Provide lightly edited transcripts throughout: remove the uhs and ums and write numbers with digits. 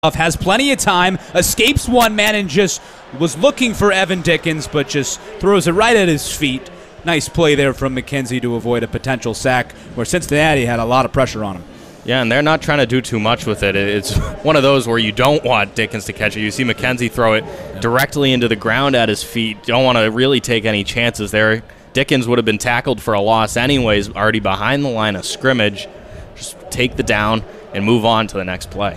Has plenty of time, escapes one man and just was looking for Evan Dickens, but just throws it right at his feet. Nice play there from McKenzie to avoid a potential sack, where Cincinnati had a lot of pressure on him. Yeah, and they're not trying to do too much with it. It's one of those where you don't want Dickens to catch it. You see McKenzie throw it directly into the ground at his feet. You don't want to really take any chances there. Dickens would have been tackled for a loss anyways, already behind the line of scrimmage. Just take the down and move on to the next play.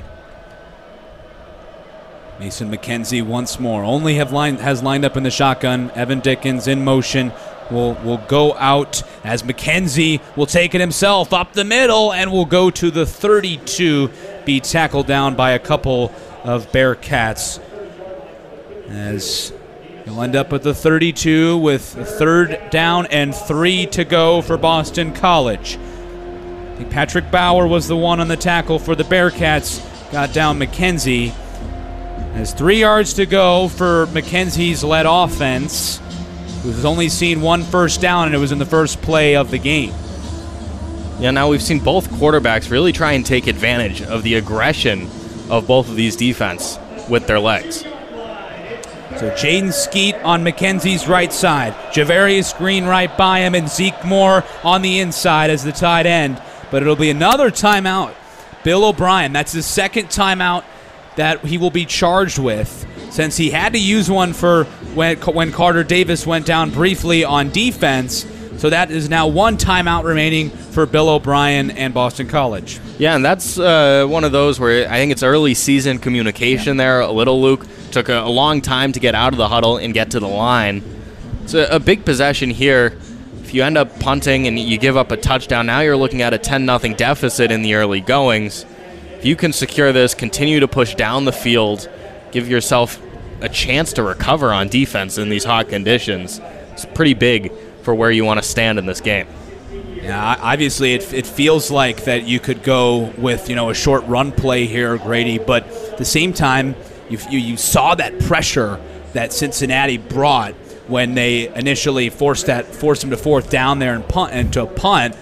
Mason McKenzie once more has lined up in the shotgun. Evan Dickens in motion will go out as McKenzie will take it himself up the middle and will go to the 32, be tackled down by a couple of Bearcats. As he'll end up at the 32 with a third down and 3 to go for Boston College. I think Patrick Bauer was the one on the tackle for the Bearcats. Got down McKenzie. There's 3 yards to go for McKenzie's led offense, who's only seen one first down, and it was in the first play of the game. Yeah, now we've seen both quarterbacks really try and take advantage of the aggression of both of these defense with their legs. So Jaden Skeet on McKenzie's right side, Javarius Green right by him, and Zeke Moore on the inside as the tight end. But it'll be another timeout. Bill O'Brien, that's his second timeout that he will be charged with, since he had to use one for when Carter Davis went down briefly on defense. So that is now one timeout remaining for Bill O'Brien and Boston College. Yeah, and that's one of those where I think it's early season communication there. A little, Luke. Took a long time to get out of the huddle and get to the line. It's a big possession here. If you end up punting and you give up a touchdown, now you're looking at a 10-0 deficit in the early goings. If you can secure this, continue to push down the field, give yourself a chance to recover on defense in these hot conditions. It's pretty big for where you want to stand in this game. Yeah, obviously it feels like that you could go with a short run play here, Grady, but at the same time, you saw that pressure that Cincinnati brought when they initially forced him to fourth down there and to punt,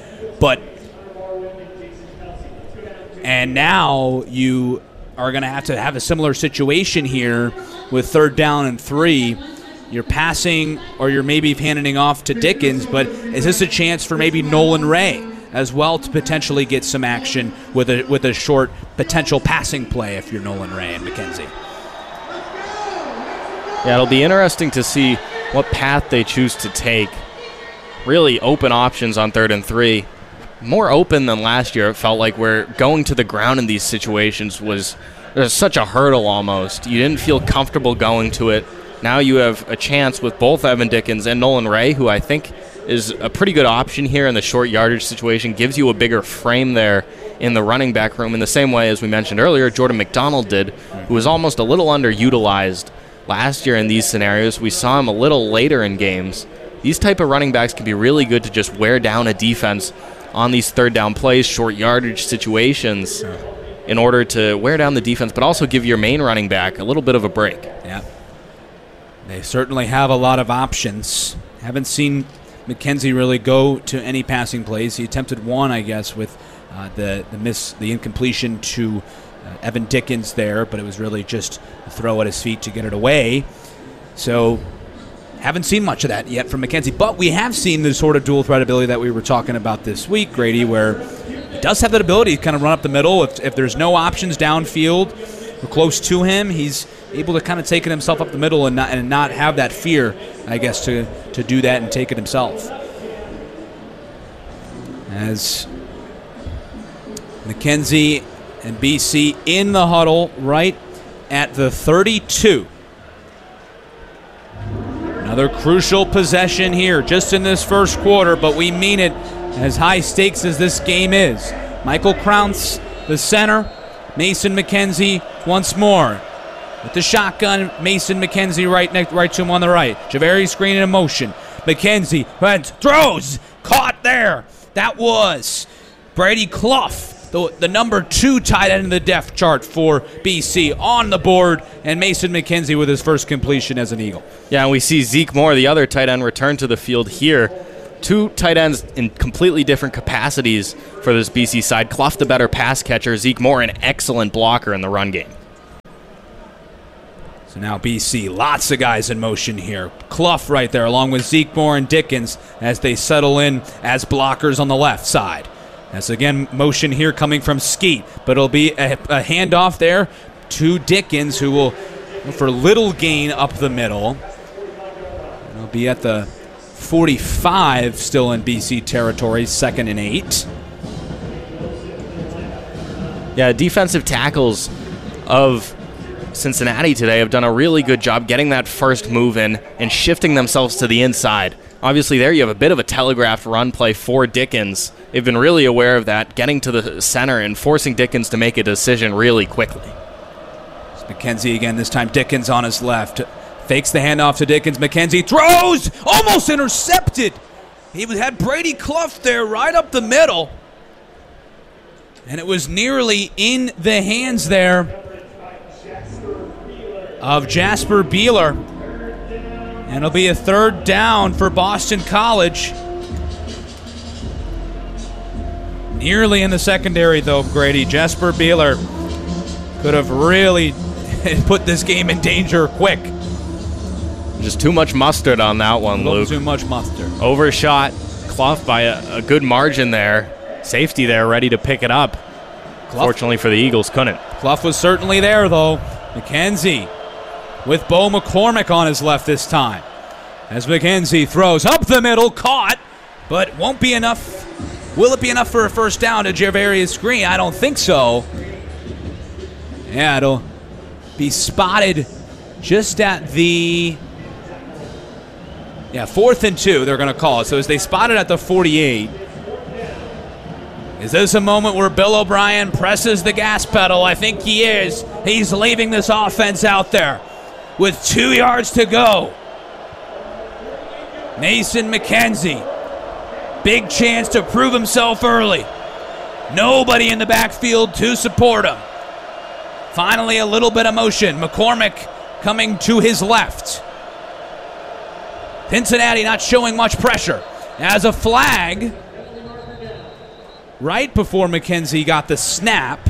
and now you are going to have a similar situation here with third down and 3. You're passing, or you're maybe handing off to Dickens, but is this a chance for maybe Nolan Ray as well to potentially get some action with a short potential passing play if you're Nolan Ray and McKenzie? Yeah, it'll be interesting to see what path they choose to take. Really open options on 3rd and 3. More open than last year. It felt like where going to the ground in these situations was such a hurdle almost. You didn't feel comfortable going to it. Now you have a chance with both Evan Dickens and Nolan Ray, who I think is a pretty good option here in the short yardage situation, gives you a bigger frame there in the running back room in the same way as we mentioned earlier Jordan McDonald did, who was almost a little underutilized last year in these scenarios. We saw him a little later in games. These type of running backs can be really good to just wear down a defense on these third down plays, short yardage situations, in order to wear down the defense, but also give your main running back a little bit of a break. Yeah. They certainly have a lot of options. Haven't seen McKenzie really go to any passing plays. He attempted one, I guess, with the incompletion to Evan Dickens there, but it was really just a throw at his feet to get it away. So haven't seen much of that yet from McKenzie, but we have seen the sort of dual threat ability that we were talking about this week, Grady, where he does have that ability to kind of run up the middle. If there's no options downfield or close to him, he's able to kind of take it himself up the middle and not have that fear, I guess, to do that and take it himself. As McKenzie and BC in the huddle right at the 32. Another crucial possession here just in this first quarter, but we mean it as high stakes as this game is. Michael Krauntz, the center. Mason McKenzie once more. With the shotgun, Mason McKenzie right to him on the right. Javarius Green in motion. McKenzie throws. Caught there. That was Brady Clough, the number 2 tight end in the depth chart for BC, on the board, and Mason McKenzie with his first completion as an Eagle. Yeah, and we see Zeke Moore, the other tight end, return to the field here. 2 tight ends in completely different capacities for this BC side. Clough, the better pass catcher. Zeke Moore, an excellent blocker in the run game. So now BC, lots of guys in motion here. Clough right there along with Zeke Moore and Dickens as they settle in as blockers on the left side. As again, motion here coming from Skeet, but it'll be a handoff there to Dickens, who will, for little gain up the middle. It'll be at the 45 still in BC territory, 2nd and 8. Yeah, defensive tackles of Cincinnati today have done a really good job getting that first move in and shifting themselves to the inside. Obviously there you have a bit of a telegraphed run play for Dickens. They've been really aware of that, getting to the center and forcing Dickens to make a decision really quickly. It's McKenzie again, this time Dickens on his left. Fakes the handoff to Dickens. McKenzie throws! Almost intercepted! He had Brady Clough there right up the middle. And it was nearly in the hands there of Jasper Beeler. And it'll be a 3rd down for Boston College. Nearly in the secondary, though, Grady. Jasper Beeler could have really put this game in danger quick. Just too much mustard on that one, Luke. Too much mustard. Overshot Clough by a good margin there. Safety there ready to pick it up. Clough. Fortunately for the Eagles, couldn't. Clough was certainly there, though. McKenzie with Bo McCormick on his left this time. As McKenzie throws up the middle, caught, but won't be enough. Will it be enough for a first down to Javarius Green? I don't think so. Yeah, it'll be spotted just at the 4th and 2 they're going to call it. So as they spot it at the 48, is this a moment where Bill O'Brien presses the gas pedal? I think he is. He's leaving this offense out there with 2 yards to go. Mason McKenzie, big chance to prove himself early. Nobody in the backfield to support him. Finally, a little bit of motion. McCormick coming to his left. Cincinnati not showing much pressure. As a flag right before McKenzie got the snap.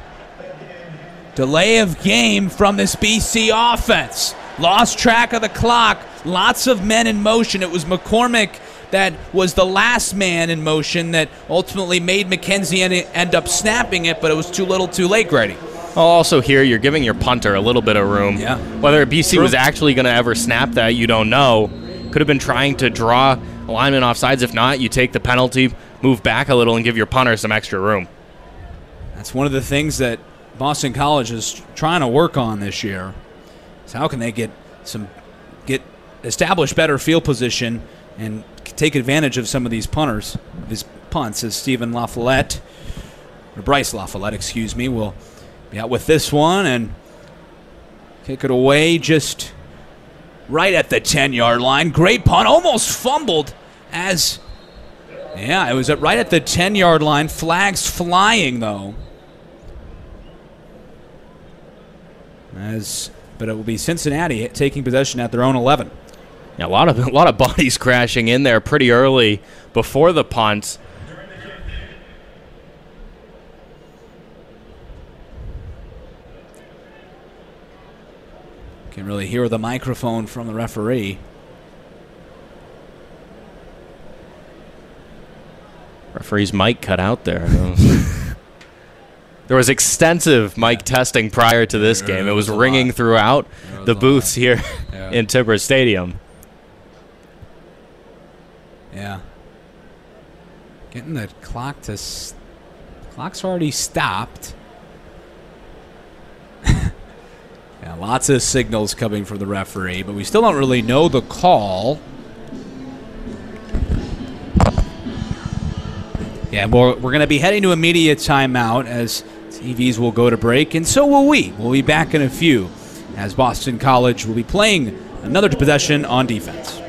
Delay of game from this BC offense. Lost track of the clock. Lots of men in motion. It was McCormick that was the last man in motion that ultimately made McKenzie end up snapping it, but it was too little too late, Grady. Also here, you're giving your punter a little bit of room. Yeah. Whether BC was actually going to ever snap that, you don't know. Could have been trying to draw a lineman off sides. If not, you take the penalty, move back a little, and give your punter some extra room. That's one of the things that Boston College is trying to work on this year. Is how can they get establish better field position and take advantage of some of these punters, these punts, as Stephen LaFollette, or Bryce LaFollette, excuse me, will be out with this one and kick it away just right at the 10-yard line. Great punt, almost fumbled as, it was right at the 10-yard line. Flags flying, though. But it will be Cincinnati taking possession at their own 11. Yeah, a lot of bodies crashing in there pretty early before the punt. Can really hear the microphone from the referee. Referee's mic cut out there. There was extensive mic testing prior to this game. It was ringing throughout the booths here in Tibbers Stadium. Yeah. Getting the clock to... Clock's already stopped. Yeah, lots of signals coming from the referee, but we still don't really know the call. Yeah, we're going to be heading to immediate timeout as TVs will go to break, and so will we. We'll be back in a few as Boston College will be playing another possession on defense.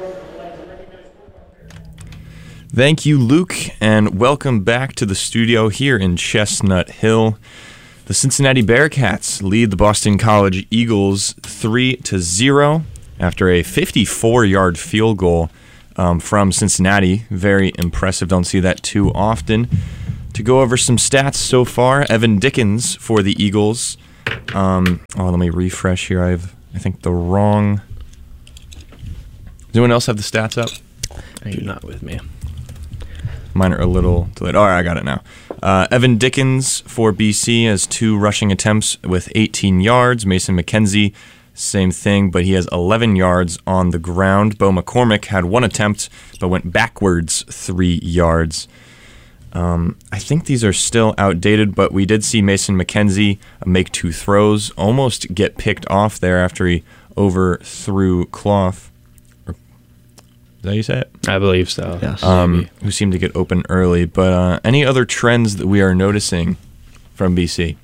Thank you, Luke, and welcome back to the studio here in Chestnut Hill. The Cincinnati Bearcats lead the Boston College Eagles 3-0 after a 54-yard field goal from Cincinnati. Very impressive. Don't see that too often. To go over some stats so far, Evan Dickens for the Eagles. Let me refresh here. I have I think the wrong... Does anyone else have the stats up? I do not with me. Mine are a little delayed. All right, I got it now. Evan Dickens for BC has 2 rushing attempts with 18 yards. Mason McKenzie, same thing, but he has 11 yards on the ground. Bo McCormick had 1 attempt, but went backwards 3 yards. I think these are still outdated, but we did see Mason McKenzie make 2 throws, almost get picked off there after he overthrew Clough. Is that how you say it? I believe so. Yes. Who seemed to get open early. But any other trends that we are noticing from BC?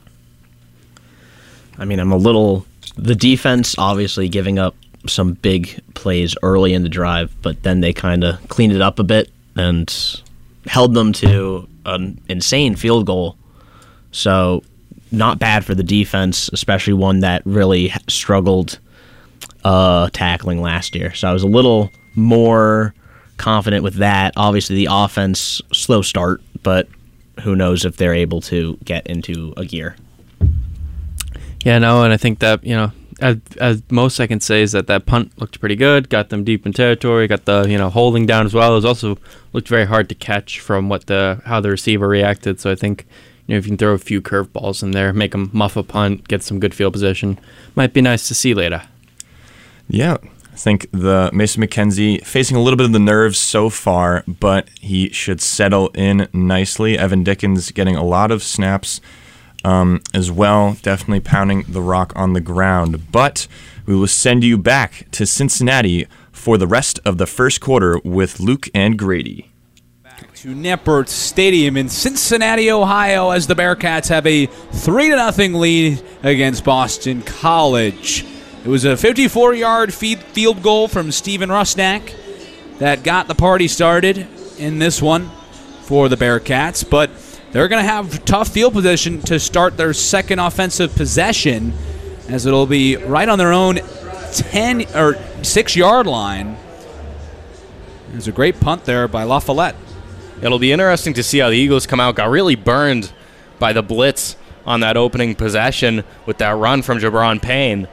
I mean, the defense obviously giving up some big plays early in the drive, but then they kind of cleaned it up a bit and held them to an insane field goal. So not bad for the defense, especially one that really struggled tackling last year. So I was a little more confident with that. Obviously, the offense, slow start, but who knows if they're able to get into a gear. Yeah, no, and I think that, as most I can say is that punt looked pretty good, got them deep in territory, got the, holding down as well. It was also looked very hard to catch from how the receiver reacted. So I think, if you can throw a few curveballs in there, make them muff a punt, get some good field position, might be nice to see later. Yeah, I think the Mason McKenzie facing a little bit of the nerves so far, but he should settle in nicely. Evan Dickens getting a lot of snaps as well, definitely pounding the rock on the ground. But we will send you back to Cincinnati for the rest of the first quarter with Luke and Grady. Back to Knepper Stadium in Cincinnati, Ohio, as the Bearcats have a 3-0 lead against Boston College. It was a 54-yard field goal from Steven Rusnak that got the party started in this one for the Bearcats, but they're going to have tough field position to start their second offensive possession, as it'll be right on their own 10 or 6-yard line. There's a great punt there by La Follette. It'll be interesting to see how the Eagles come out. Got really burned by the blitz on that opening possession with that run from Jabron Payne.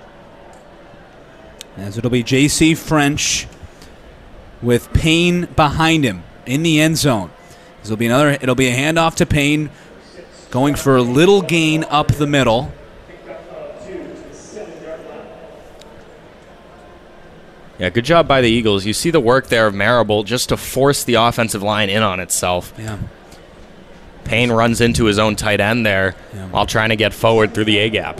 As it'll be J.C. French with Payne behind him in the end zone. It'll be a handoff to Payne, going for a little gain up the middle. Yeah, good job by the Eagles. You see the work there of Marable just to force the offensive line in on itself. Yeah. Payne runs into his own tight end there while trying to get forward through the A-gap.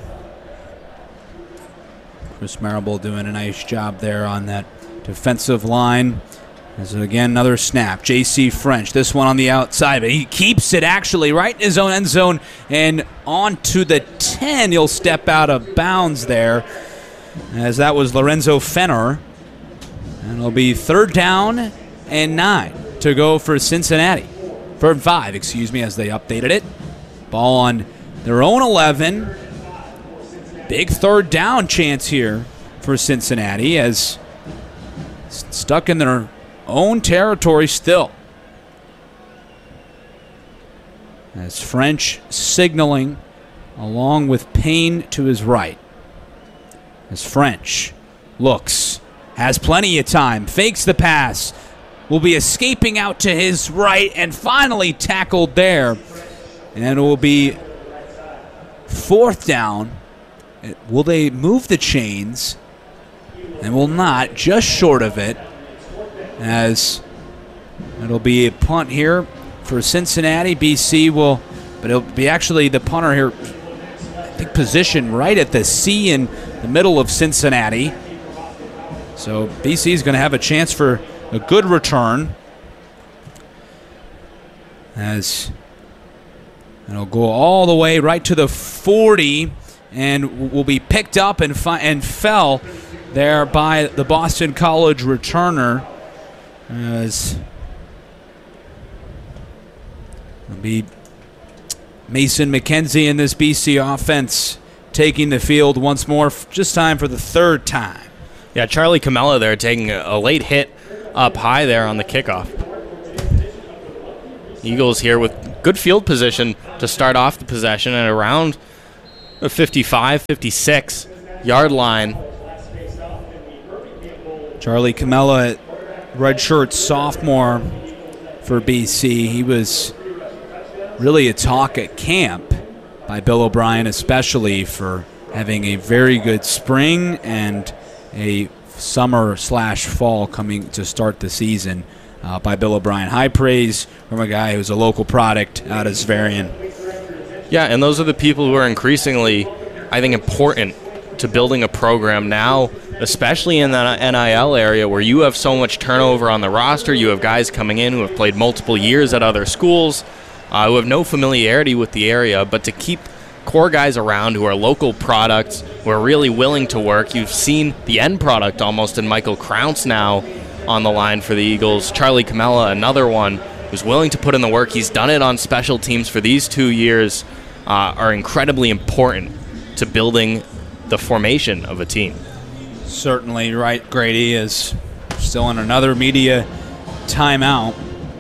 Chris Marable doing a nice job there on that defensive line. As again, another snap. J.C. French, this one on the outside, but he keeps it actually right in his own end zone and on to the 10. He'll step out of bounds there, as that was Lorenzo Fenner. And it'll be 3rd down and 9 to go for Cincinnati. 3rd and 5, as they updated it. Ball on their own 11. Big 3rd down chance here for Cincinnati, as stuck in their own territory still. As French signaling along with Payne to his right. As French looks, has plenty of time, fakes the pass, will be escaping out to his right and finally tackled there. And it will be 4th down. Will they move the chains? And will not, just short of it, as it'll be a punt here for Cincinnati. BC will, but it'll be actually the punter here, I think, positioned right at the C in the middle of Cincinnati. So BC is going to have a chance for a good return, as it'll go all the way right to the 40 and will be picked up and fell there by the Boston College returner. As it'll be Mason McKenzie in this BC offense taking the field once more, just time for the 3rd time. Yeah, Charlie Camella there taking a late hit up high there on the kickoff. Eagles here with good field position to start off the possession at around 55, 56 yard line. Charlie Camella, redshirt sophomore for BC. He was really a talk at camp by Bill O'Brien, especially for having a very good spring and a summer/fall coming to start the season by Bill O'Brien. High praise from a guy who's a local product out of Zvarian. Yeah, and those are the people who are increasingly, I think, important to building a program now, especially in the NIL area where you have so much turnover on the roster. You have guys coming in who have played multiple years at other schools, who have no familiarity with the area, but to keep core guys around who are local products, who are really willing to work. You've seen the end product almost in Michael Crounce now on the line for the Eagles. Charlie Camella, another one who's willing to put in the work. He's done it on special teams for these 2 years, are incredibly important to building the formation of a team. Certainly right. Grady is still in another media timeout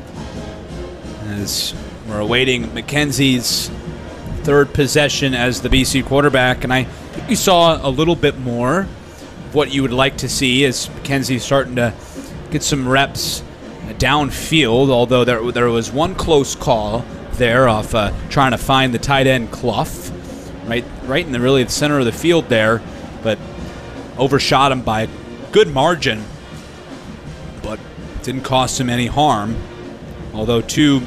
as we're awaiting Mackenzie's third possession as the BC quarterback, and I think you saw a little bit more of what you would like to see as Mackenzie's starting to get some reps downfield, although there was one close call there off trying to find the tight end Clough, right in the center of the field there, but overshot him by a good margin, but didn't cost him any harm, although two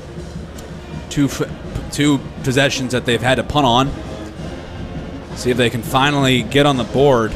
possessions that they've had to punt on. See if they can finally get on the board.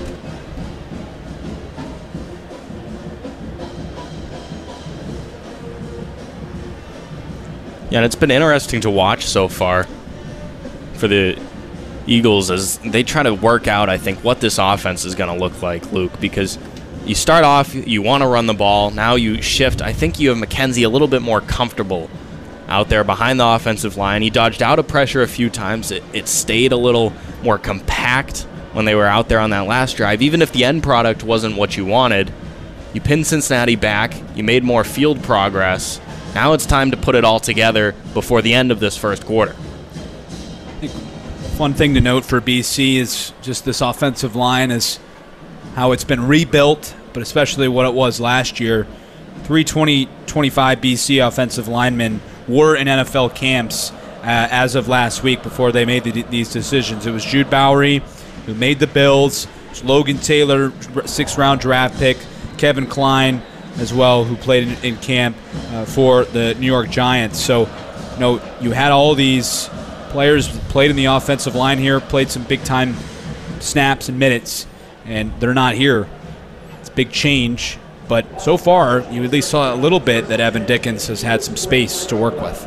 Yeah, and it's been interesting to watch so far for the Eagles as they try to work out, I think, what this offense is going to look like, Luke, because you start off, you want to run the ball. Now you shift. I think you have Mackenzie a little bit more comfortable out there behind the offensive line. He dodged out of pressure a few times. It stayed a little more compact when they were out there on that last drive. Even if the end product wasn't what you wanted, you pinned Cincinnati back. You made more field progress. Now it's time to put it all together before the end of this first quarter. I think one thing to note for BC is just this offensive line is how it's been rebuilt, but especially what it was last year. 325 BC offensive linemen were in NFL camps as of last week before they made these decisions. It was Jude Bowery who made the Bills, Logan Taylor, 6th-round draft pick, Kevin Klein as well, who played in camp for the New York Giants. So, you had all these players played in the offensive line here, played some big-time snaps and minutes, and they're not here. It's a big change. But so far, you at least saw a little bit that Evan Dickens has had some space to work with.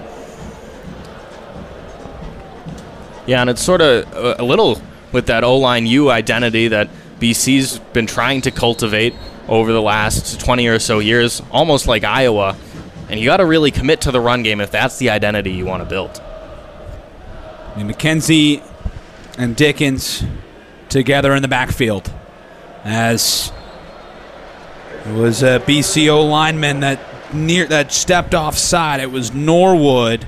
Yeah, and it's sort of a little with that O-line U identity that BC's been trying to cultivate over the last 20 or so years, almost like Iowa. And you got to really commit to the run game if that's the identity you want to build. Mackenzie and Dickens together in the backfield as it was a BCO lineman that stepped offside. It was Norwood.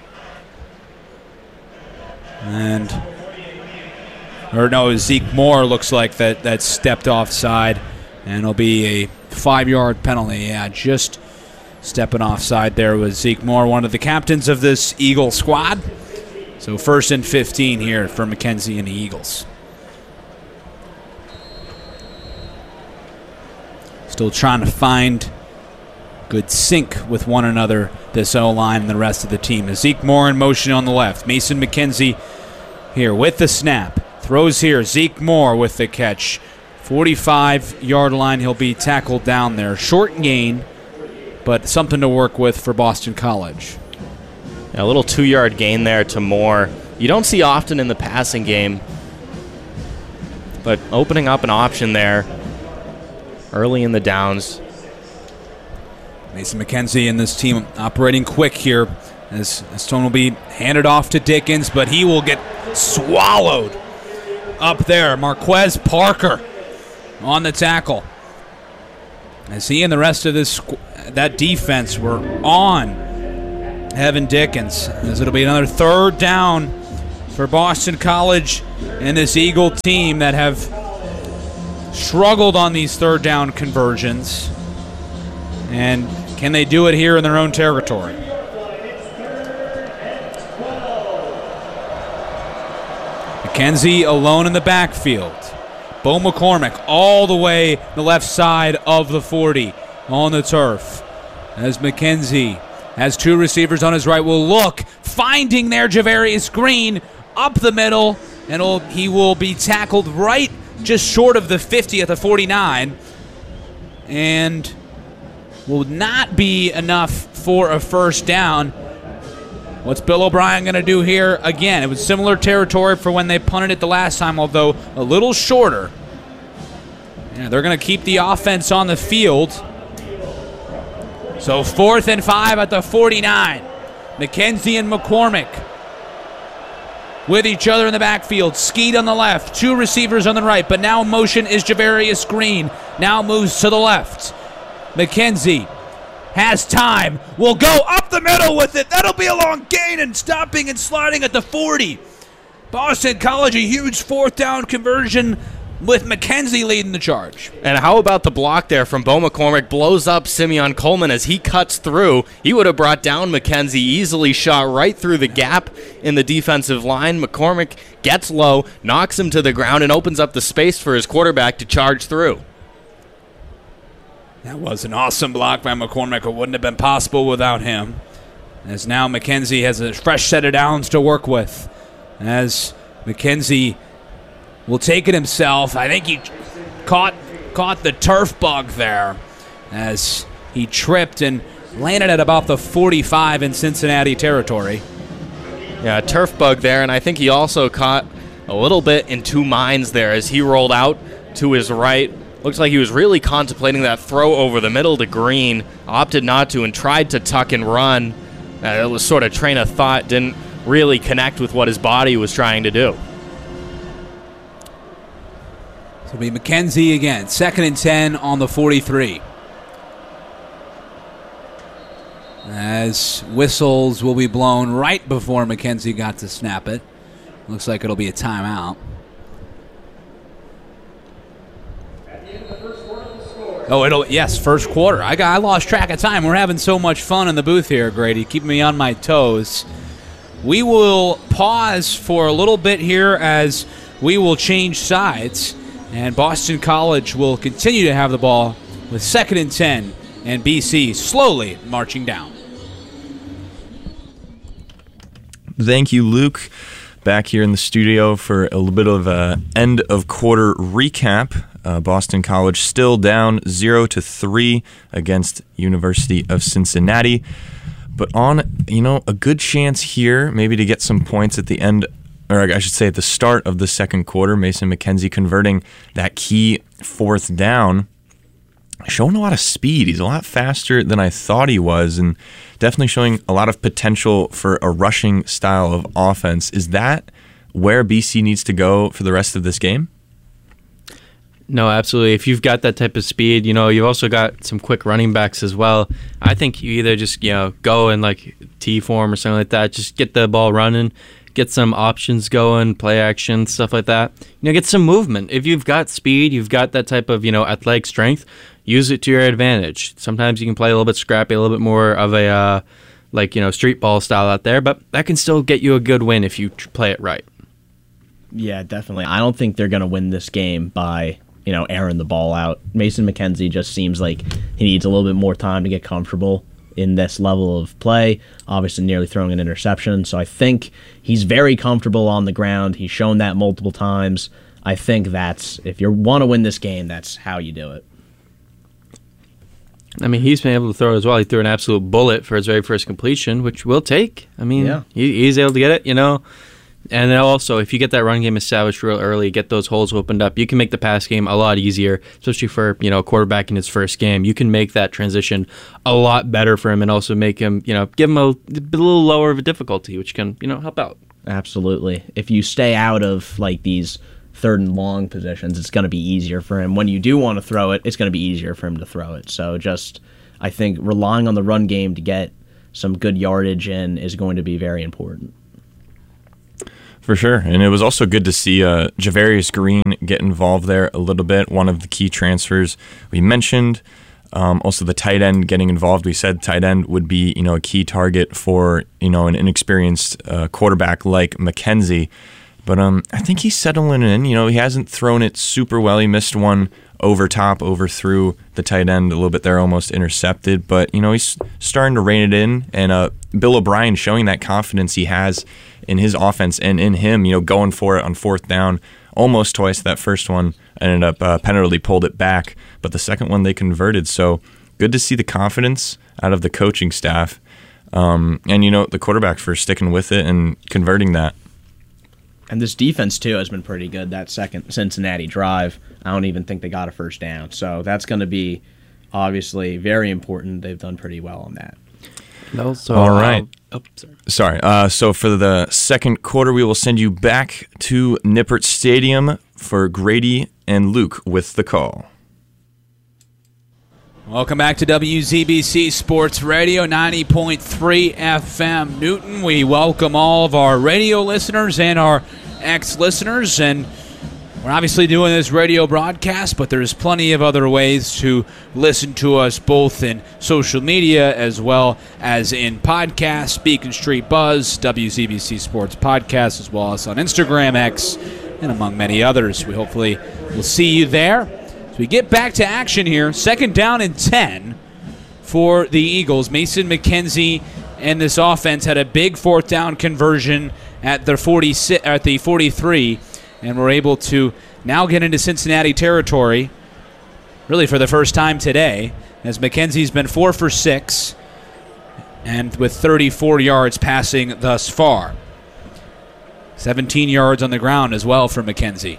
Zeke Moore looks like that stepped offside, and it'll be a 5-yard penalty. Yeah, just stepping offside there was Zeke Moore, one of the captains of this Eagle squad. So 1st and 15 here for Mackenzie and the Eagles. Still trying to find good sync with one another, this O-line and the rest of the team. Zeke Moore in motion on the left. Mason McKenzie here with the snap. Throws here. Zeke Moore with the catch. 45-yard line. He'll be tackled down there. Short gain, but something to work with for Boston College. Yeah, a little 2-yard gain there to Moore. You don't see often in the passing game, but opening up an option there early in the downs. Mason McKenzie and this team operating quick here as Stone will be handed off to Dickens, but he will get swallowed up there. Marquez Parker on the tackle. As he and the rest of that defense were on Evan Dickens. As it'll be another 3rd down for Boston College and this Eagle team that have struggled on these third down conversions. And can they do it here in their own territory? McKenzie alone in the backfield. Bo McCormick all the way the left side of the 40 on the turf. As McKenzie has two receivers on his right, will look, finding there Javarius Green up the middle, and he will be tackled right just short of the 50 at the 49, and will not be enough for a first down. What's Bill O'Brien going to do here? Again, it was similar territory for when they punted it the last time, although a little shorter. Yeah, they're going to keep the offense on the field. So 4th and 5 at the 49. McKenzie and McCormick with each other in the backfield. Skeet on the left, two receivers on the right, but now in motion is Javarius Green. Now moves to the left. McKenzie has time, will go up the middle with it. That'll be a long gain, and stopping and sliding at the 40. Boston College, a huge 4th down conversion with McKenzie leading the charge. And how about the block there from Bo McCormick? Blows up Simeon Coleman as he cuts through. He would have brought down McKenzie, easily shot right through the gap in the defensive line. McCormick gets low, knocks him to the ground, and opens up the space for his quarterback to charge through. That was an awesome block by McCormick. It wouldn't have been possible without him. As now McKenzie has a fresh set of downs to work with. As McKenzie will take it himself. I think he caught the turf bug there as he tripped and landed at about the 45 in Cincinnati territory. Yeah, a turf bug there, and I think he also caught a little bit in two minds there as he rolled out to his right. Looks like he was really contemplating that throw over the middle to Green, opted not to, and tried to tuck and run. It was sort of train of thought, didn't really connect with what his body was trying to do. So it'll be McKenzie again, 2nd and 10 on the 43. As whistles will be blown right before McKenzie got to snap it. Looks like it'll be a timeout. Yes, first quarter. I lost track of time. We're having so much fun in the booth here, Grady, keeping me on my toes. We will pause for a little bit here as we will change sides, and Boston College will continue to have the ball with 2nd and 10, and BC slowly marching down. Thank you, Luke. Back here in the studio for a little bit of a end of quarter recap. Boston College still down 0-3 against University of Cincinnati, but on a good chance here maybe to get some points at the end, or I should say at the start of the second quarter. Mason McKenzie converting that key 4th down, showing a lot of speed. He's a lot faster than I thought he was, and definitely showing a lot of potential for a rushing style of offense. Is that where BC needs to go for the rest of this game? No, absolutely. If you've got that type of speed, you've also got some quick running backs as well. I think you either just, go in like T form or something like that. Just get the ball running, get some options going, play action, stuff like that. Get some movement. If you've got speed, you've got that type of, athletic strength, use it to your advantage. Sometimes you can play a little bit scrappy, a little bit more of a, street ball style out there, but that can still get you a good win if you play it right. Yeah, definitely. I don't think they're going to win this game by airing the ball out. Mason McKenzie just seems like he needs a little bit more time to get comfortable in this level of play, obviously nearly throwing an interception. So I think he's very comfortable on the ground. He's shown that multiple times. I think that's, if you want to win this game, that's how you do it. I mean, he's been able to throw as well. He threw an absolute bullet for his very first completion, which we'll take. I mean, yeah. He's able to get it, And then also, if you get that run game established real early, get those holes opened up, you can make the pass game a lot easier, especially for a quarterback in his first game. You can make that transition a lot better for him, and also make him, give him a little lower of a difficulty, which can, help out. Absolutely. If you stay out of these 3rd and long positions, it's going to be easier for him. When you do want to throw it, it's going to be easier for him to throw it. So I think relying on the run game to get some good yardage in is going to be very important. For sure. And it was also good to see Javarius Green get involved there a little bit, one of the key transfers we mentioned. Also the tight end getting involved. We said tight end would be, a key target for, an inexperienced quarterback like McKenzie. But I think he's settling in. He hasn't thrown it super well. He missed one overthrew the tight end a little bit there, almost intercepted. But, he's starting to rein it in. And Bill O'Brien showing that confidence he has in his offense and in him, going for it on fourth down almost twice. That first one ended up penalty pulled it back, but the second one they converted. So good to see the confidence out of the coaching staff and, the quarterback for sticking with it and converting that. And this defense, too, has been pretty good. That second Cincinnati drive, I don't even think they got a first down. So that's going to be obviously very important. They've done pretty well on that. Also, all right. Sorry. So for the second quarter, we will send you back to Nippert Stadium for Grady and Luke with the call. Welcome back to WZBC Sports Radio 90.3 FM Newton. We welcome all of our radio listeners and our ex-listeners, and we're obviously doing this radio broadcast, but there's plenty of other ways to listen to us, both in social media as well as in podcasts, Beacon Street Buzz, WZBC Sports Podcast, as well as on Instagram, X, and among many others. We hopefully will see you there. So we get back to action here. 2nd down and 10 for the Eagles. Mason McKenzie and this offense had a big 4th down conversion at the 43, and we're able to now get into Cincinnati territory, really for the first time today, as McKenzie's been 4 for 6, and with 34 yards passing thus far. 17 yards on the ground as well for McKenzie.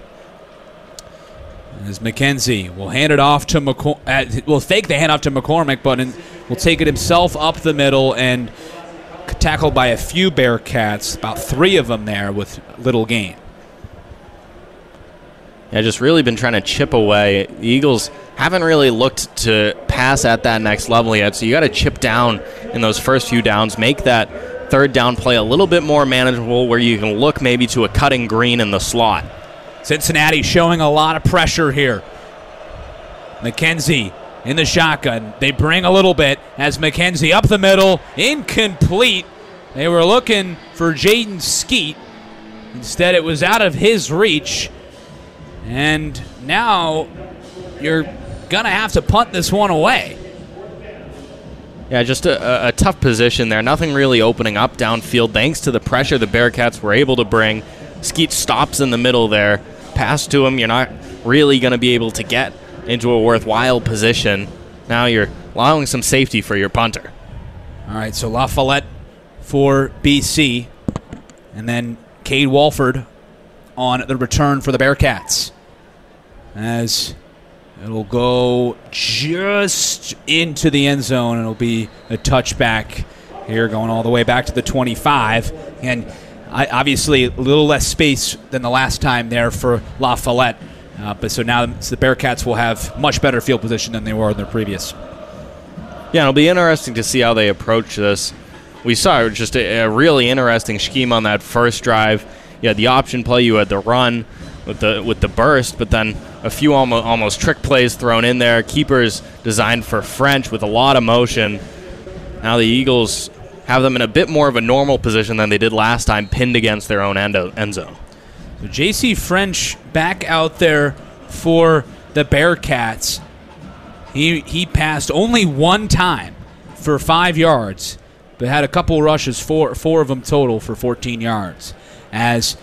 As McKenzie will hand it off to will fake the handoff to McCormick, but will take it himself up the middle and tackled by a few Bearcats, about 3 of them there with little gain. Yeah, just really been trying to chip away. The Eagles haven't really looked to pass at that next level yet, so you got to chip down in those first few downs, make that 3rd down play a little bit more manageable where you can look maybe to a cutting green in the slot. Cincinnati showing a lot of pressure here. McKenzie in the shotgun. They bring a little bit as McKenzie up the middle. Incomplete. They were looking for Jaden Skeet. Instead, it was out of his reach. And now you're going to have to punt this one away. Yeah, just a tough position there. Nothing really opening up downfield thanks to the pressure the Bearcats were able to bring. Skeet stops in the middle there. Pass to him, you're not really going to be able to get into a worthwhile position. Now you're allowing some safety for your punter. All right, so La Follette for BC, and then Cade Walford on the return for the Bearcats. As it'll go just into the end zone, and it'll be a touchback here going all the way back to the 25. And obviously, a little less space than the last time there for La Follette. But so now the Bearcats will have much better field position than they were in their previous. Yeah, it'll be interesting to see how they approach this. We saw just a really interesting scheme on that first drive. You had the option play, you had the run with the burst, but then a few almost trick plays thrown in there. Keepers designed for French with a lot of motion. Now the Eagles have them in a bit more of a normal position than they did last time, pinned against their own end zone. So J.C. French back out there for the Bearcats. He passed only one time for 5 yards, but had a couple rushes, four of them total for 14 yards. As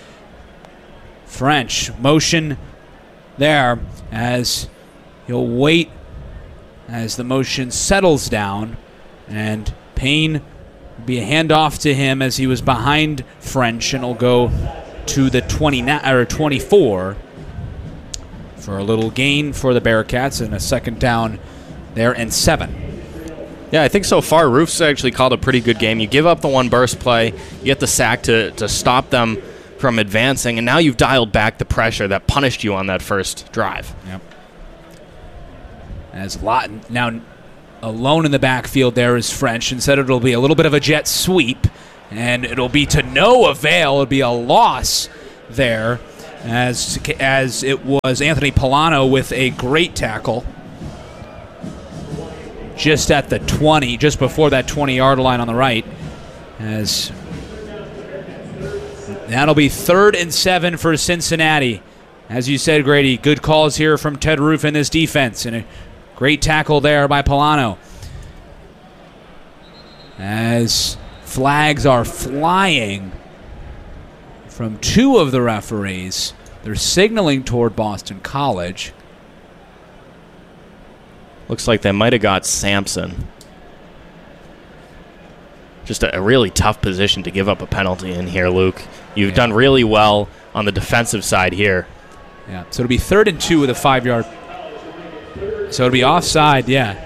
French motion there, as he'll wait as the motion settles down, and Payne be a handoff to him as he was behind French, and will go to the 24 for a little gain for the Bearcats and a 2nd down there and 7. Yeah, I think so far Roof's actually called a pretty good game. You give up the one burst play, you get the sack to stop them from advancing, and now you've dialed back the pressure that punished you on that first drive. Yep. As Lawton now alone in the backfield there is French. Instead, it'll be a little bit of a jet sweep And it'll be to no avail. It'll be a loss there, as it was Anthony Polano with a great tackle just at the 20, just before that 20-yard line on the right. As that'll be 3rd and 7 for Cincinnati. As you said, Grady, good calls here from Ted Roof in this defense, and a great tackle there by Polano. As flags are flying from 2 of the referees. They're signaling toward Boston College. Looks like they might have got Sampson. Just a really tough position to give up a penalty in here, Luke. You've done really well on the defensive side here. Yeah, so it'll be 3rd and 2 with a 5-yard. So it'll be offside, yeah.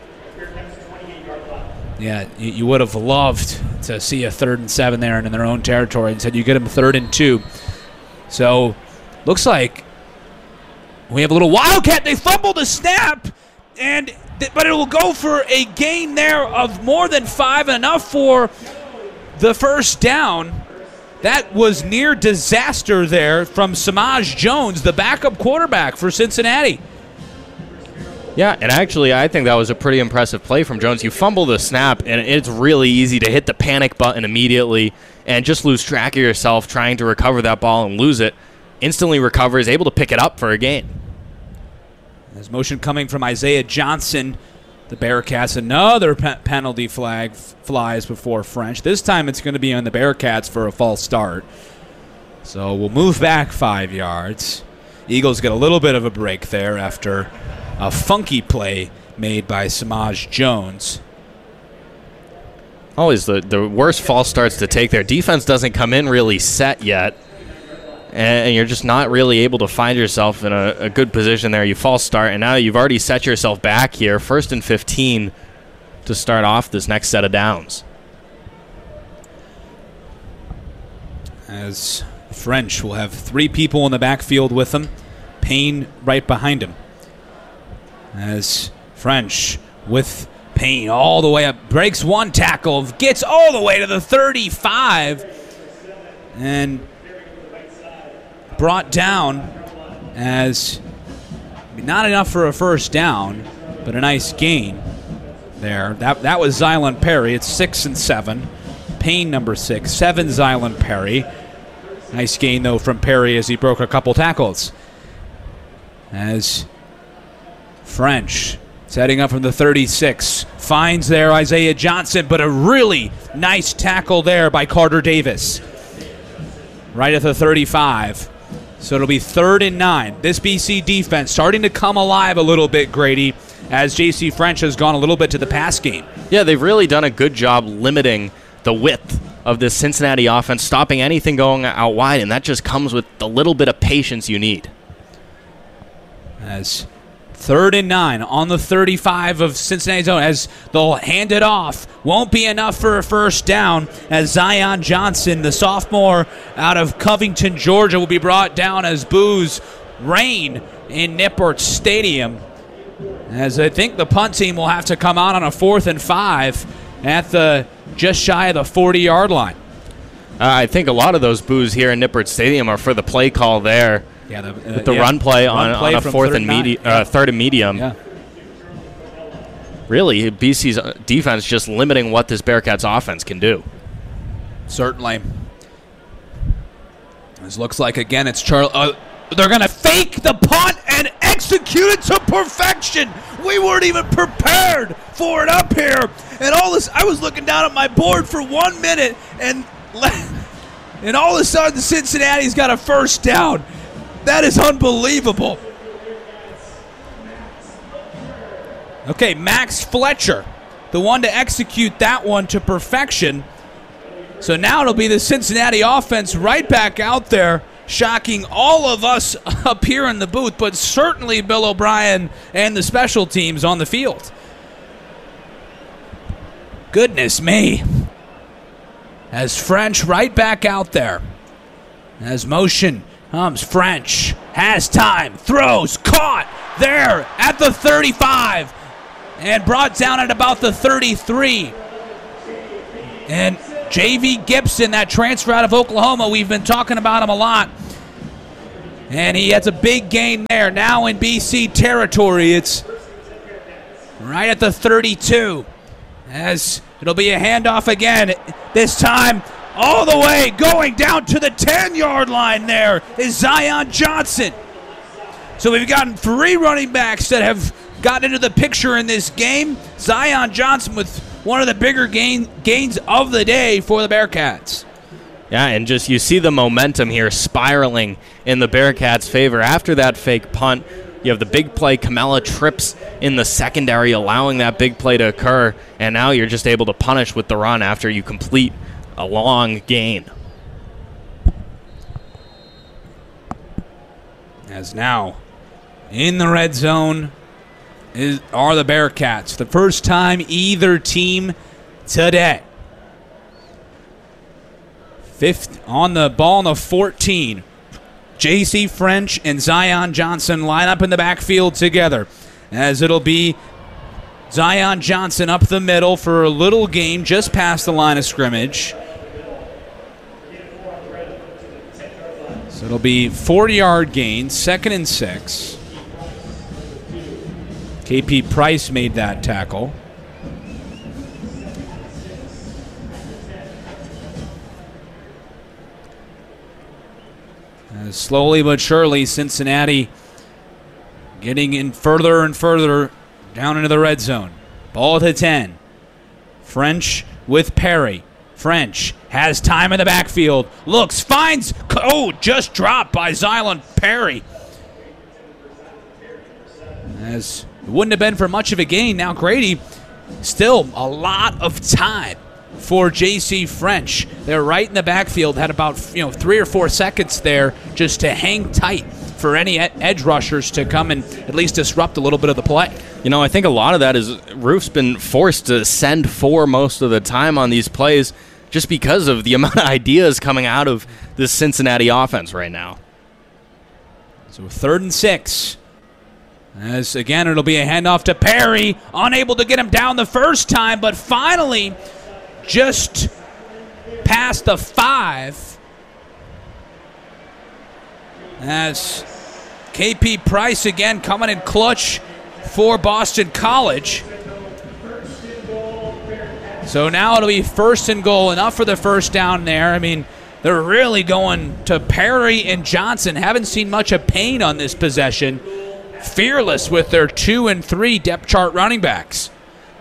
Yeah, you would have loved to see a 3rd and 7 there and in their own territory. Instead, you get them 3rd and 2. So, looks like we have a little Wildcat. They fumbled the snap, but it will go for a gain there of more than 5, enough for the first down. That was near disaster there from Samaj Jones, the backup quarterback for Cincinnati. Yeah, and actually, I think that was a pretty impressive play from Jones. You fumble the snap, and it's really easy to hit the panic button immediately and just lose track of yourself trying to recover that ball and lose it. Instantly recovers, able to pick it up for a gain. There's motion coming from Isaiah Johnson. The Bearcats, another penalty flag flies before French. This time it's going to be on the Bearcats for a false start. So we'll move back 5 yards. Eagles get a little bit of a break there after a funky play made by Samaj Jones. Always the worst false starts to take there. Defense doesn't come in really set yet, and you're just not really able to find yourself in a good position there. You false start, and now you've already set yourself back here. 1st and 15 to start off this next set of downs. As French will have 3 people in the backfield with him. Payne right behind him. As French with Payne all the way up, breaks one tackle, gets all the way to the 35, and brought down as not enough for a first down, but a nice gain there. That was Zylan Perry. It's 6 and 7. Payne number 6, 7 Zylan Perry. Nice gain though from Perry as he broke a couple tackles. As French setting up from the 36, finds there Isaiah Johnson, but a really nice tackle there by Carter Davis. Right at the 35. So it'll be 3rd and 9. This BC defense starting to come alive a little bit, Grady, as J.C. French has gone a little bit to the pass game. Yeah, they've really done a good job limiting the width of this Cincinnati offense, stopping anything going out wide, and that just comes with the little bit of patience you need. As 3rd and 9 on the 35 of Cincinnati's own, as they'll hand it off. Won't be enough for a first down, as Zion Johnson, the sophomore out of Covington, Georgia, will be brought down as boos rain in Nippert Stadium. As I think the punt team will have to come out on a 4th and 5 at the just shy of the 40-yard line. I think a lot of those boos here in Nippert Stadium are for the play call there. Yeah, the run play on a 4th and 3rd and medium. Yeah. Really, BC's defense just limiting what this Bearcats offense can do. Certainly. This looks like, again, it's Charles. They're going to fake the punt and execute it to perfection. We weren't even prepared for it up here. And all this, I was looking down at my board for 1 minute, and all of a sudden, Cincinnati's got a first down. That is unbelievable. Okay, Max Fletcher, the one to execute that one to perfection. So now it'll be the Cincinnati offense right back out there, shocking all of us up here in the booth, but certainly Bill O'Brien and the special teams on the field. Goodness me. As French right back out there. As motion comes, French has time, throws, caught there at the 35 and brought down at about the 33. And JV Gibson, that transfer out of Oklahoma. We've been talking about him a lot. And he has a big gain there. Now in BC territory, it's right at the 32. As it'll be a handoff again. This time, all the way, going down to the 10-yard line there is Zion Johnson. So we've gotten 3 running backs that have gotten into the picture in this game. Zion Johnson with one of the bigger gains of the day for the Bearcats. Yeah, and just you see the momentum here spiraling in the Bearcats' favor. After that fake punt, you have the big play. Kamala trips in the secondary, allowing that big play to occur, and now you're just able to punish with the run after you complete a long gain. As now in the red zone are the Bearcats. The first time either team today. 5th on the ball on the 14. J.C. French and Zion Johnson line up in the backfield together. As it'll be Zion Johnson up the middle for a little gain just past the line of scrimmage. So it'll be 40-yard gain, 2nd and 6. KP Price made that tackle. As slowly but surely, Cincinnati getting in further and further down into the red zone. Ball to 10. French with Perry. French has time in the backfield. Looks, finds, just dropped by Zylan Perry. As it wouldn't have been for much of a gain. Now Grady, still a lot of time for J.C. French. They're right in the backfield, had about 3 or 4 seconds there just to hang tight for any edge rushers to come and at least disrupt a little bit of the play. I think a lot of that is Roof's been forced to send 4 most of the time on these plays just because of the amount of ideas coming out of this Cincinnati offense right now. So 3rd and 6. As again, it'll be a handoff to Perry. Unable to get him down the first time, but finally just past the 5. As KP Price again coming in clutch for Boston College. So now it'll be 1st and goal. Enough for the first down there. I mean, they're really going to Perry and Johnson. Haven't seen much of Payne on this possession. Fearless with their 2 and 3 depth chart running backs.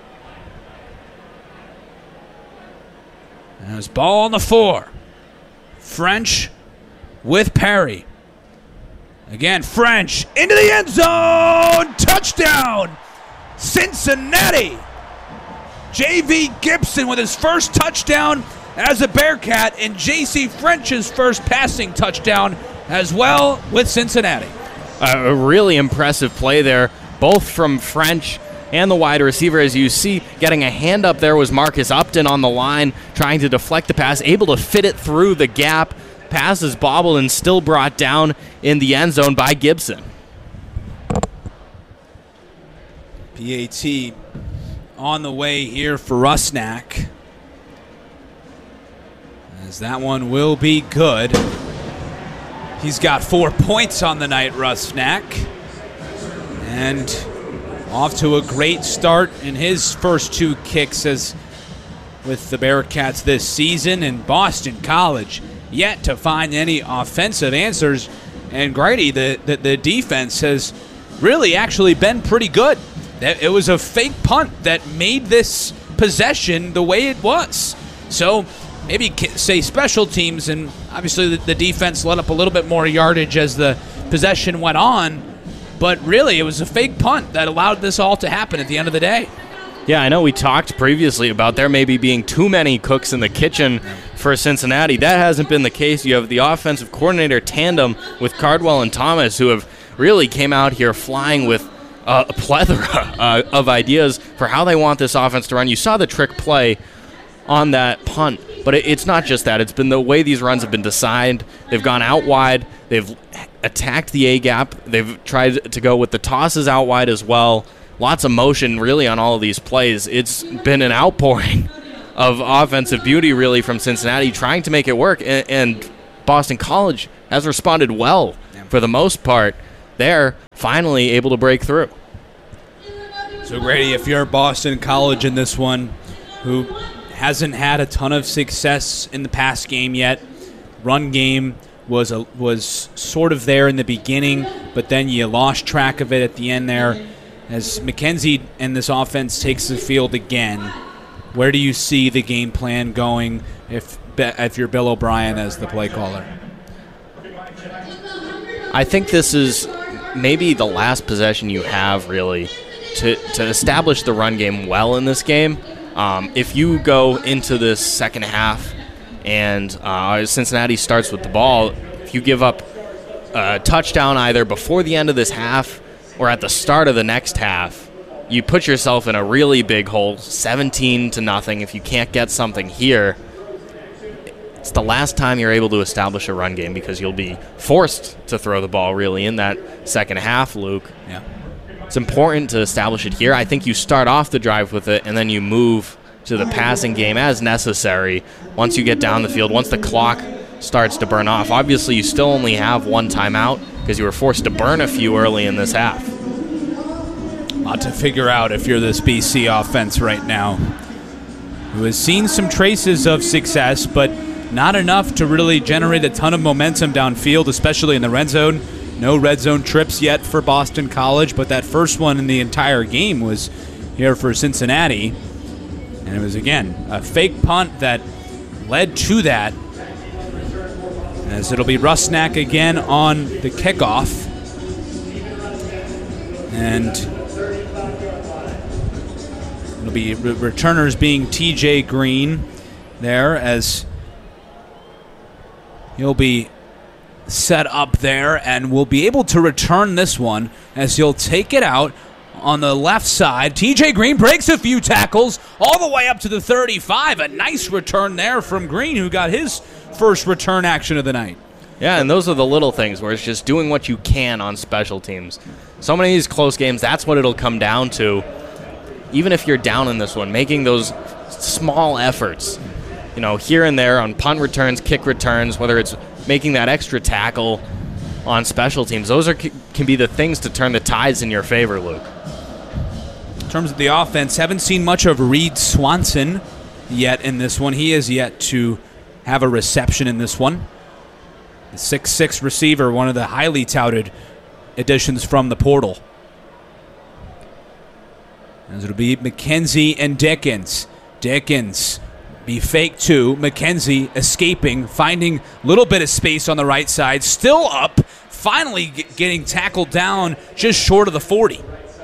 There's ball on the 4. French with Perry. Again, French into the end zone. Touchdown, Cincinnati. J.V. Gibson with his first touchdown as a Bearcat, and J.C. French's first passing touchdown as well with Cincinnati. A really impressive play there, both from French and the wide receiver. As you see, getting a hand up there was Marcus Upton on the line, trying to deflect the pass, able to fit it through the gap. Pass is bobbled and still brought down in the end zone by Gibson. PAT on the way here for Rusnak. As that one will be good. He's got 4 points on the night, Rusnak. And off to a great start in his first 2 kicks as with the Bearcats this season. And Boston College yet to find any offensive answers. And Grady, the defense has really actually been pretty good. It was a fake punt that made this possession the way it was. So maybe say special teams, and obviously the defense let up a little bit more yardage as the possession went on. But really, it was a fake punt that allowed this all to happen at the end of the day. Yeah, I know we talked previously about there maybe being too many cooks in the kitchen for Cincinnati. That hasn't been the case. You have the offensive coordinator tandem with Cardwell and Thomas, who have really came out here flying with a plethora of ideas for how they want this offense to run. You saw the trick play on that punt, but it's not just that. It's been the way these runs have been designed. They've gone out wide. They've attacked the A-gap. They've tried to go with the tosses out wide as well. Lots of motion really on all of these plays. It's been an outpouring of offensive beauty, really, from Cincinnati, trying to make it work. And Boston College has responded well for the most part. They're finally able to break through. So, Grady, if you're Boston College in this one, who hasn't had a ton of success in the past game yet, run game was sort of there in the beginning, but then you lost track of it at the end there. As McKenzie and this offense takes the field again, where do you see the game plan going if you're Bill O'Brien as the play caller? I think this is maybe the last possession you have, really, to establish the run game well in this game. If you go into this second half and Cincinnati starts with the ball, if you give up a touchdown either before the end of this half or at the start of the next half, you put yourself in a really big hole, 17-0. If you can't get something here, it's the last time you're able to establish a run game because you'll be forced to throw the ball really in that second half, Luke. Yeah. It's important to establish it here. I think you start off the drive with it and then you move to the passing game as necessary once you get down the field, once the clock starts to burn off. Obviously, you still only have one timeout because you were forced to burn a few early in this half. A lot to figure out if you're this BC offense right now, who has seen some traces of success, but not enough to really generate a ton of momentum downfield, especially in the red zone. No red zone trips yet for Boston College, but that first one in the entire game was here for Cincinnati. And it was, again, a fake punt that led to that, as it'll be Rusnak again on the kickoff. And it'll be returners being TJ Green there, as he'll be set up there and will be able to return this one as he'll take it out on the left side. TJ Green breaks a few tackles all the way up to the 35. A nice return there from Green, who got his first return action of the night. Yeah, and those are the little things where it's just doing what you can on special teams. So many of these close games, that's what it'll come down to. Even if you're down in this one, making those small efforts, here and there on punt returns, kick returns, whether it's making that extra tackle on special teams, those can be the things to turn the tides in your favor, Luke. In terms of the offense, haven't seen much of Reed Swanson yet in this one. He is yet to have a reception in this one. The 6'6" receiver, one of the highly touted additions from the portal. As it'll be McKenzie and Dickens. Dickens be fake too. McKenzie escaping, finding a little bit of space on the right side. Still up, finally getting tackled down just short of the 40.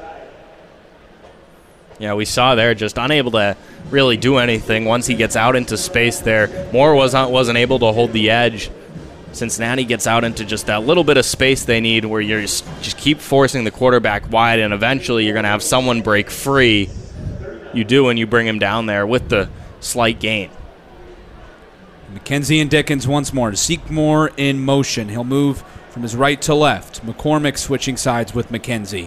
Yeah, we saw there, just unable to really do anything once he gets out into space there. Moore wasn't able to hold the edge. Cincinnati gets out into just that little bit of space they need where you just keep forcing the quarterback wide, and eventually you're going to have someone break free. You do, and you bring him down there with the slight gain. McKenzie and Dickens once more. Seekmore in motion. He'll move from his right to left. McCormick switching sides with McKenzie.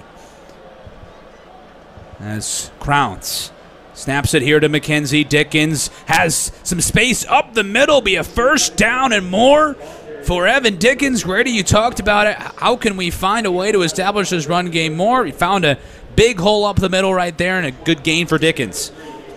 As Crowns snaps it here to McKenzie. Dickens has some space up the middle. Be a first down and more for Evan Dickens. Grady, you talked about it. How can we find a way to establish this run game more? He found a big hole up the middle right there and a good gain for Dickens.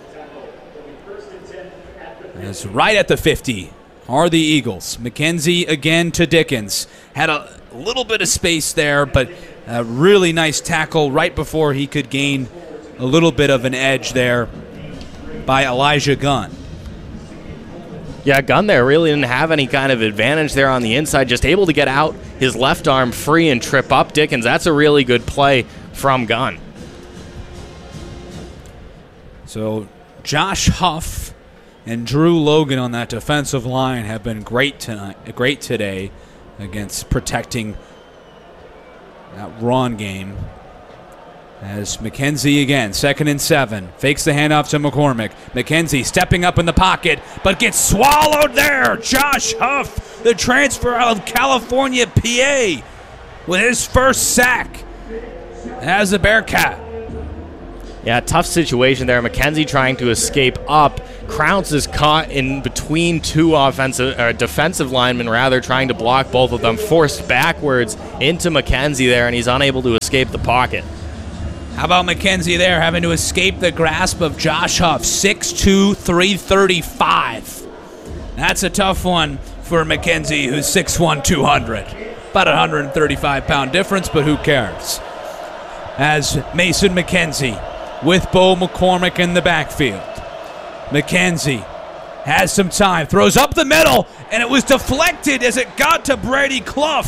It's right at the 50 are the Eagles. McKenzie again to Dickens. Had a little bit of space there, but a really nice tackle right before he could gain a little bit of an edge there by Elijah Gunn. Yeah, Gunn there really didn't have any kind of advantage there on the inside, just able to get out his left arm free and trip up Dickens. That's a really good play from Gunn. So Josh Huff and Drew Logan on that defensive line have been great today against protecting that run game. As McKenzie again, 2nd and 7, fakes the handoff to McCormick. McKenzie stepping up in the pocket, but gets swallowed there. Josh Huff, the transfer out of California, PA, with his first sack as the Bearcat. Yeah, tough situation there. McKenzie trying to escape up, Krauts is caught in between two defensive linemen, rather, trying to block both of them, forced backwards into McKenzie there, and he's unable to escape the pocket. How about McKenzie there having to escape the grasp of Josh Huff, 6'2", 335. That's a tough one for McKenzie, who's 6'1", 200. About a 135-pound difference, but who cares? As Mason McKenzie with Bo McCormick in the backfield. McKenzie has some time, throws up the middle, and it was deflected as it got to Brady Clough.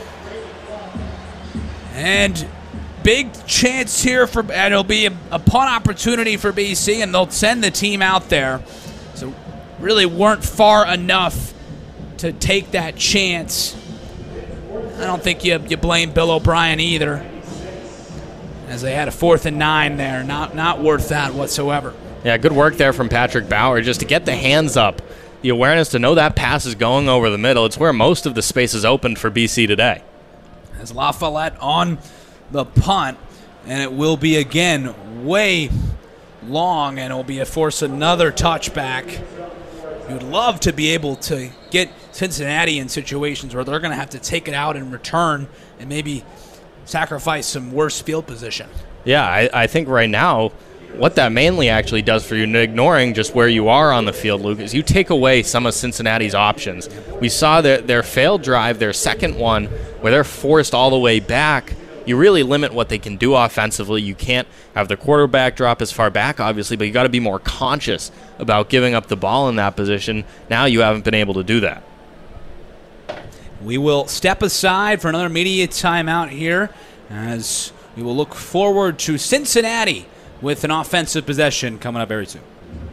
And big chance here and it'll be a punt opportunity for BC, and they'll send the team out there. So really weren't far enough to take that chance. I don't think you blame Bill O'Brien either, as they had a 4th and 9 there. Not worth that whatsoever. Yeah, good work there from Patrick Bauer just to get the hands up, the awareness to know that pass is going over the middle. It's where most of the space is opened for BC today. As La Follette on the punt, and it will be again way long, and it will be force another touchback. You would love to be able to get Cincinnati in situations where they're going to have to take it out and return and maybe sacrifice some worse field position. Yeah, I think right now what that mainly actually does for you, ignoring just where you are on the field, Luke, is you take away some of Cincinnati's options. We saw their failed drive, their second one, where they're forced all the way back. You really limit what they can do offensively. You can't have the quarterback drop as far back, obviously, but you got to be more conscious about giving up the ball in that position. Now you haven't been able to do that. We will step aside for another media timeout here as we will look forward to Cincinnati with an offensive possession coming up very soon.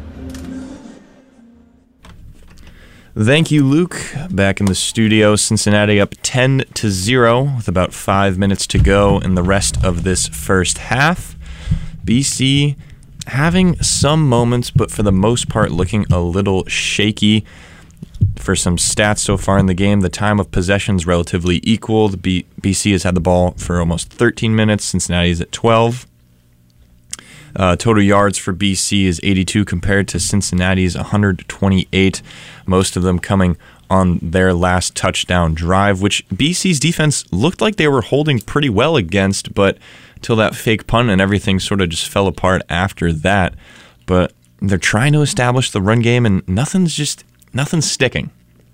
Thank you, Luke. Back in the studio, Cincinnati up 10-0 with about 5 minutes to go in the rest of this first half. BC having some moments, but for the most part looking a little shaky. For some stats so far in the game, the time of possession is relatively equal. BC has had the ball for almost 13 minutes. Cincinnati is at 12. Total yards for BC is 82 compared to Cincinnati's 128, most of them coming on their last touchdown drive, which BC's defense looked like they were holding pretty well against, but till that fake punt and everything sort of just fell apart after that. But they're trying to establish the run game, and nothing's sticking.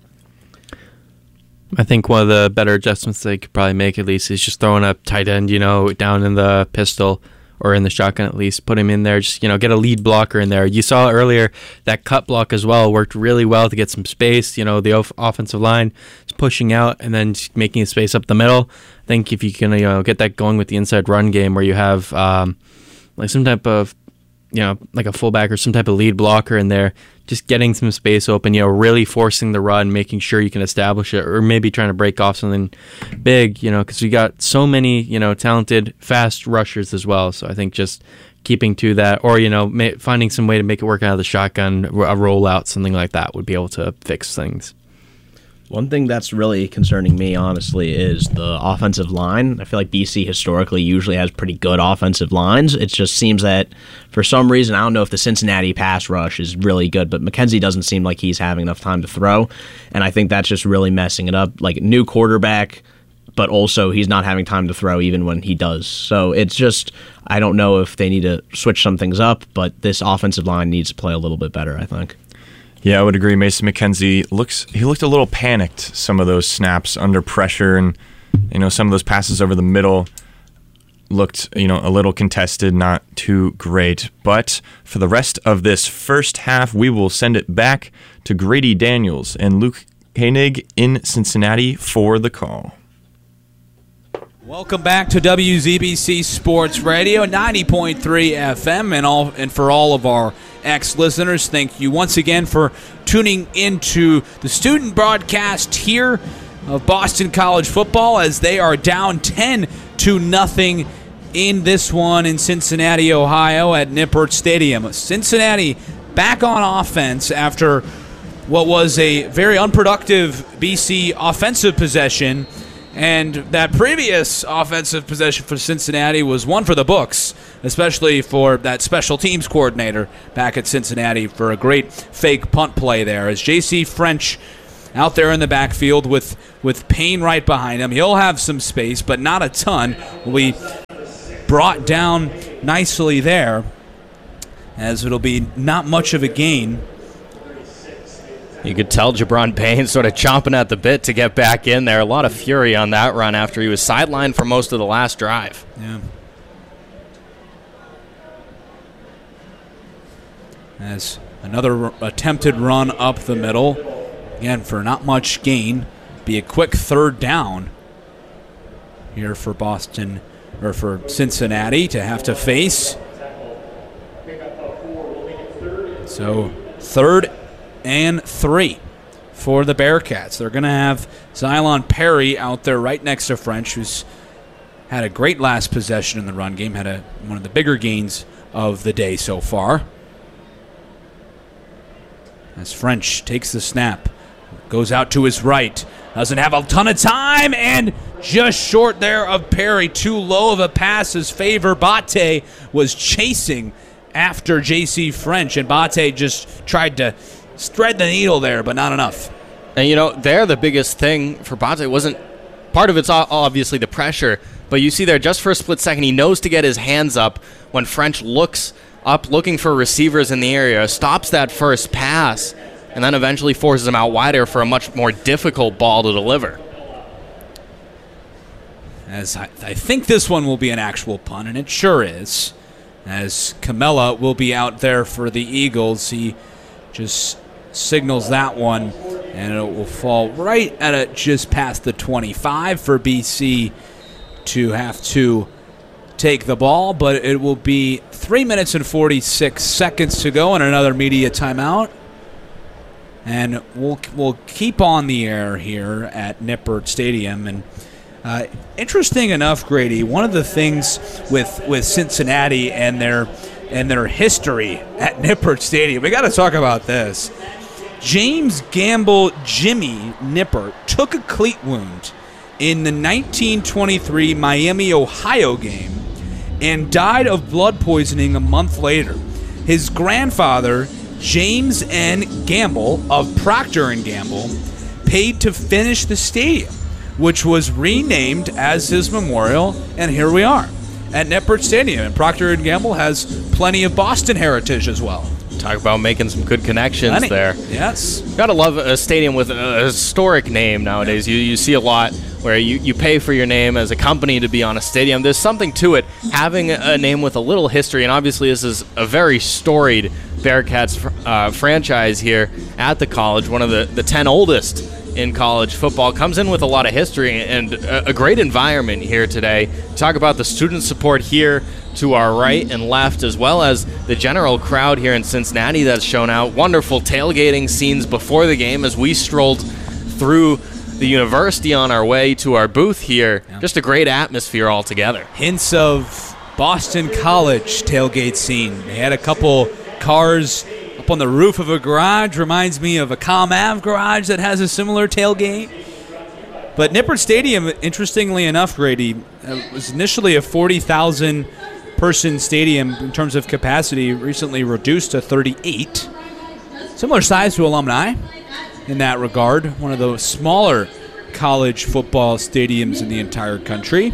I think one of the better adjustments they could probably make, at least, is just throwing a tight end, down in the pistol or in the shotgun, at least. Put him in there, just, get a lead blocker in there. You saw earlier that cut block as well worked really well to get some space. The offensive line is pushing out and then just making a space up the middle. I think if you can, get that going with the inside run game where you have like some type of, like a fullback or some type of lead blocker in there, just getting some space open, really forcing the run, making sure you can establish it, or maybe trying to break off something big, because we got so many, talented, fast rushers as well. So I think just keeping to that, or, finding some way to make it work out of the shotgun, a rollout, something like that would be able to fix things. One thing that's really concerning me, honestly, is the offensive line. I feel like BC historically usually has pretty good offensive lines. It just seems that for some reason, I don't know if the Cincinnati pass rush is really good, but McKenzie doesn't seem like he's having enough time to throw, and I think that's just really messing it up. Like, new quarterback, but also he's not having time to throw even when he does. So it's just, I don't know if they need to switch some things up, but this offensive line needs to play a little bit better, I think. Yeah, I would agree. Mason McKenzie looked a little panicked some of those snaps under pressure, and some of those passes over the middle looked a little contested, not too great. But for the rest of this first half, we will send it back to Grady Daniels and Luke Koenig in Cincinnati for the call. Welcome back to WZBC Sports Radio, 90.3 FM, and for all of our ex-listeners, thank you once again for tuning into the student broadcast here of Boston College football as they are down 10-0 in this one in Cincinnati, Ohio at Nippert Stadium. Cincinnati back on offense after what was a very unproductive BC offensive possession, And that previous offensive possession for Cincinnati was one for the books, especially for that special teams coordinator back at Cincinnati for a great fake punt play there. As J.C. French out there in the backfield with Payne right behind him. He'll have some space, but not a ton. Will be brought down nicely there, as it'll be not much of a gain. You could tell Jabron Payne sort of chomping at the bit to get back in there. A lot of fury on that run after he was sidelined for most of the last drive. Yeah. As another attempted run up the middle, again for not much gain, be a quick third down here for Boston, or for Cincinnati to have to face. So 3rd and 3 for the Bearcats. They're going to have Xylon Perry out there right next to French, who's had a great last possession in the run game, had one of the bigger gains of the day so far. As French takes the snap, goes out to his right, doesn't have a ton of time, and just short there of Perry. Too low of a pass as Favor Bate was chasing after J.C. French, and Bate just tried to thread the needle there, but not enough. And, there the biggest thing for Bate wasn't, part of it's obviously the pressure, but you see there just for a split second, he knows to get his hands up when French looks up looking for receivers in the area, stops that first pass, and then eventually forces him out wider for a much more difficult ball to deliver. As I think this one will be an actual punt, and it sure is, as Camella will be out there for the Eagles. He just signals that one, and it will fall right at just past the 25 for BC to have to take the ball, but it will be 3 minutes and 46 seconds to go and another media timeout. And we'll keep on the air here at Nippert Stadium. And interesting enough, Grady, one of the things with Cincinnati and their history at Nippert Stadium, we got to talk about this. James Gamble Jimmy Nippert took a cleat wound in the 1923 Miami, Ohio game and died of blood poisoning a month later. His grandfather, James N. Gamble of Procter & Gamble, paid to finish the stadium, which was renamed as his memorial, and here we are at Nippert Stadium. And Procter & Gamble has plenty of Boston heritage as well. Talk about making some good connections there. Yes. Gotta love a stadium with a historic name nowadays. You see a lot where you pay for your name as a company to be on a stadium. There's something to it, having a name with a little history, and obviously this is a very storied Bearcats franchise here at the college, one of the 10 oldest in college football. Comes in with a lot of history and a great environment here today. Talk about the student support here to our right and left, as well as the general crowd here in Cincinnati that's shown out. Wonderful tailgating scenes before the game as we strolled through the university on our way to our booth here. Yeah. Just a great atmosphere altogether. Hints of Boston College tailgate scene. They had a couple cars up on the roof of a garage. Reminds me of a ComAv garage that has a similar tailgate. But Nippert Stadium, interestingly enough, Grady, was initially a 40,000 person stadium in terms of capacity, recently reduced to 38. Similar size to Alumni in that regard. One of the smaller college football stadiums in the entire country.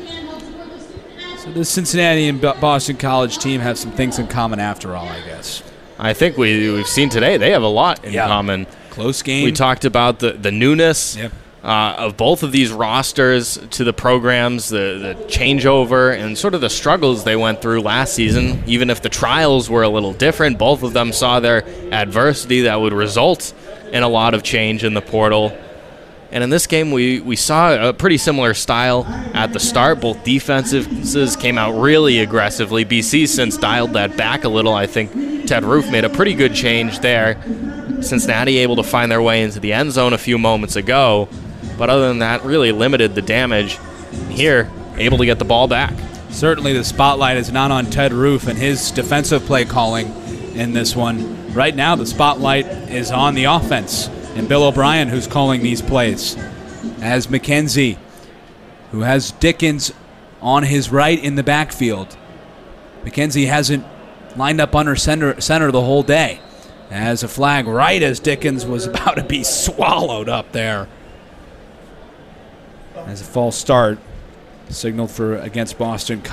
So the Cincinnati and Boston College team have some things in common after all, I guess. I think we've seen today they have a lot in common. Close game. We talked about the newness of both of these rosters to the programs, the changeover, and sort of the struggles they went through last season. Even if the trials were a little different, both of them saw their adversity that would result in a lot of change in the portal. And in this game, we saw a pretty similar style at the start. Both defenses came out really aggressively. BC since dialed that back a little. I think Ted Roof made a pretty good change there. Cincinnati able to find their way into the end zone a few moments ago. But other than that, really limited the damage. Here, able to get the ball back. Certainly the spotlight is not on Ted Roof and his defensive play calling in this one. Right now, the spotlight is on the offense and Bill O'Brien, who's calling these plays. As McKenzie who has Dickens on his right in the backfield. McKenzie hasn't lined up under center the whole day. As a flag right as Dickens was about to be swallowed up there. As a false start signaled for against Boston College.